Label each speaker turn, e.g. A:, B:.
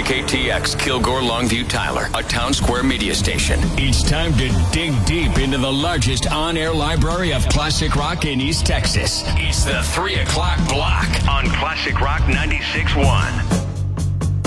A: KTX, Kilgore, Longview, Tyler, a Town Square media station. It's time to dig deep into the largest on-air library of classic rock in East Texas. It's the 3 o'clock block on Classic Rock 96.1.